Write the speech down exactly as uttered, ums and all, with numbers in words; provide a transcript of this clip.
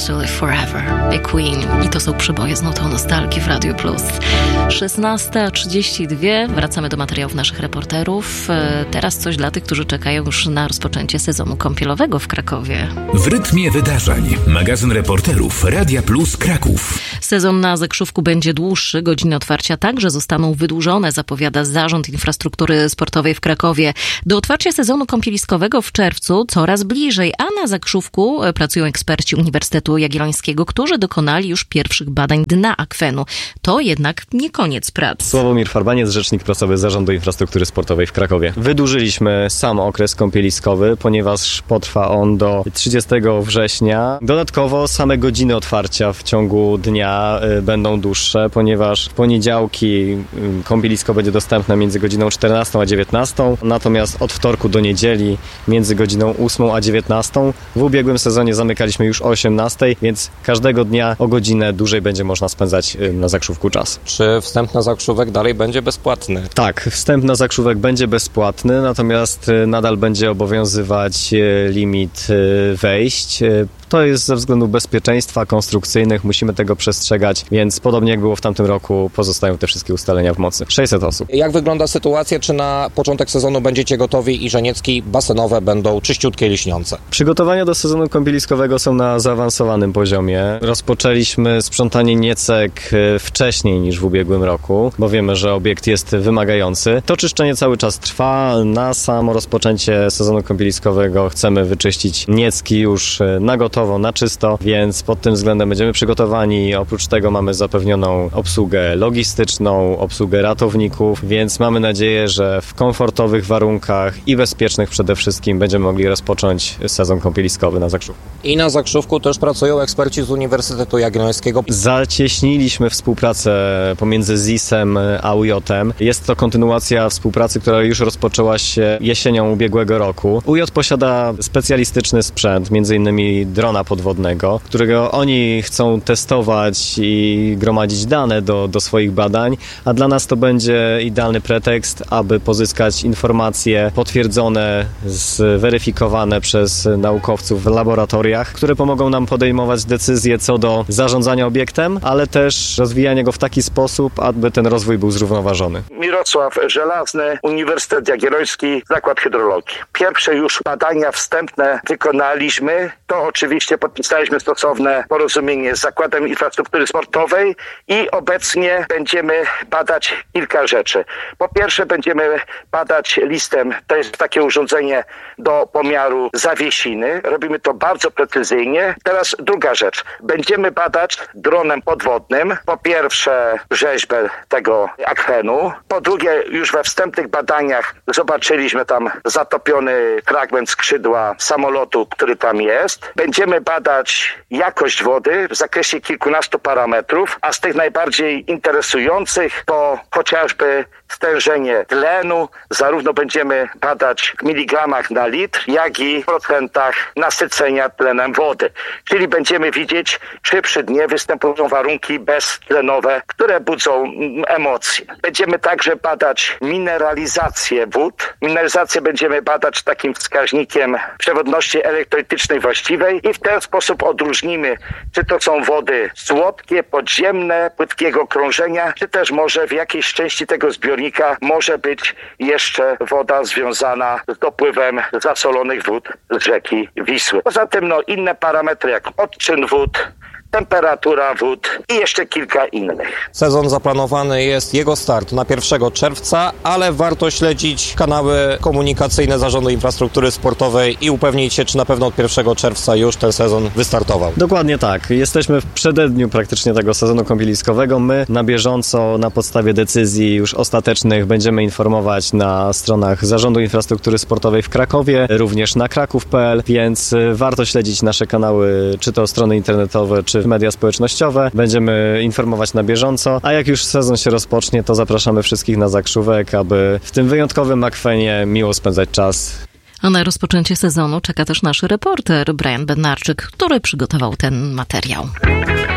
to Live Forever by Queen. I to są przeboje z nutą nostalgii w Radio Plus. szesnasta trzydzieści dwa. Wracamy do materiałów naszych reporterów. Teraz coś dla tych, którzy czekają już na rozpoczęcie sezonu kąpielowego w Krakowie. W rytmie wydarzeń. Magazyn reporterów Radia Plus Kraków. Sezon na Zakrzówku będzie dłuższy. Godziny otwarcia także zostaną wydłużone, zapowiada Zarząd Infrastruktury Sportowej w Krakowie. Do otwarcia sezonu kąpieliskowego w czerwcu coraz bliżej, a na Zakrzówku pracują eksperci Uniwersytetu Jagiellońskiego, którzy dokonali już pierwszych badań dna akwenu. To jednak nie koniec prac. Sławomir Farbaniec, rzecznik prasowy Zarządu Infrastruktury Sportowej w Krakowie. Wydłużyliśmy sam okres kąpieliskowy, ponieważ potrwa on do trzydziestego września. Dodatkowo same godziny otwarcia w ciągu dnia y, będą dłuższe, ponieważ w poniedziałki y, kąpielisko będzie dostępne między godziną czternastą a dziewiętnastą, natomiast od wtorku do niedzieli między godziną ósmą a dziewiętnastą. W ubiegłym sezonie zamykaliśmy już o osiemnastej, więc każdego dnia o godzinę dłużej będzie można spędzać y, na Zakrzówku czas. Czy wstęp na Zakrzówek dalej będzie bezpłatny? Tak, wstęp na Zakrzówek będzie bezpłatny, natomiast y, nadal będzie obowiązywać y, limit y, wejść. Y, To jest ze względu bezpieczeństwa konstrukcyjnych, musimy tego przestrzegać, więc podobnie jak było w tamtym roku, pozostają te wszystkie ustalenia w mocy. sześćset osób. Jak wygląda sytuacja? Czy na początek sezonu będziecie gotowi i żeniecki basenowe będą czyściutkie, liśniące? Przygotowania do sezonu kąpieliskowego są na zaawansowanym poziomie. Rozpoczęliśmy sprzątanie niecek wcześniej niż w ubiegłym roku, bo wiemy, że obiekt jest wymagający. To czyszczenie cały czas trwa. Na samo rozpoczęcie sezonu kąpieliskowego chcemy wyczyścić niecki już na gotowo, na czysto, więc pod tym względem będziemy przygotowani. Oprócz tego mamy zapewnioną obsługę logistyczną, obsługę ratowników, więc mamy nadzieję, że w komfortowych warunkach i bezpiecznych przede wszystkim będziemy mogli rozpocząć sezon kąpieliskowy na Zakrzówku. I na Zakrzówku też pracują eksperci z Uniwersytetu Jagiellońskiego. Zacieśniliśmy współpracę pomiędzy Z I S-em a U J-em. Jest to kontynuacja współpracy, która już rozpoczęła się jesienią ubiegłego roku. U J posiada specjalistyczny sprzęt, między innymi drona podwodnego, którego oni chcą testować i gromadzić dane do, do swoich badań, a dla nas to będzie idealny pretekst, aby pozyskać informacje potwierdzone, zweryfikowane przez naukowców w laboratoriach, które pomogą nam podejmować decyzje co do zarządzania obiektem, ale też rozwijania go w taki sposób, aby ten rozwój był zrównoważony. Mirosław Żelazny, Uniwersytet Jagielloński, Zakład Hydrologii. Pierwsze już badania wstępne wykonaliśmy. To oczywiście podpisaliśmy stosowne porozumienie z Zakładem Infrastruktury Sportowej i obecnie będziemy badać kilka rzeczy. Po pierwsze będziemy badać listem, to jest takie urządzenie do pomiaru zawiesiny. Robimy to bardzo precyzyjnie. Teraz druga rzecz. Będziemy badać dronem podwodnym. Po pierwsze rzeźbę tego akwenu. Po drugie już we wstępnych badaniach zobaczyliśmy tam zatopiony fragment skrzydła samolotu, który tam jest. Będziemy badać jakość wody w zakresie kilkunastu parametrów, a z tych najbardziej interesujących to chociażby stężenie tlenu. Zarówno będziemy badać w miligramach na litr, jak i w procentach nasycenia tlenem wody. Czyli będziemy widzieć, czy przy dnie występują warunki beztlenowe, które budzą emocje. Będziemy także badać mineralizację wód. Mineralizację będziemy badać takim wskaźnikiem przewodności elektrolitycznej właściwej i w ten sposób odróżnimy, czy to są wody słodkie, podziemne, płytkiego krążenia, czy też może w jakiejś części tego zbiornika może być jeszcze woda związana z dopływem zasolonych wód z rzeki Wisły. Poza tym no, inne parametry jak odczyn wód, temperatura wód i jeszcze kilka innych. Sezon zaplanowany jest, jego start na pierwszego czerwca, ale warto śledzić kanały komunikacyjne Zarządu Infrastruktury Sportowej i upewnić się, czy na pewno od pierwszego czerwca już ten sezon wystartował. Dokładnie tak. Jesteśmy w przededniu praktycznie tego sezonu kąpieliskowego. My na bieżąco, na podstawie decyzji już ostatecznych będziemy informować na stronach Zarządu Infrastruktury Sportowej w Krakowie, również na kraków kropka p l, więc warto śledzić nasze kanały, czy to strony internetowe, czy media społecznościowe. Będziemy informować na bieżąco, a jak już sezon się rozpocznie, to zapraszamy wszystkich na Zakrzówek, aby w tym wyjątkowym akwenie miło spędzać czas. A na rozpoczęcie sezonu czeka też nasz reporter Brian Bednarczyk, który przygotował ten materiał.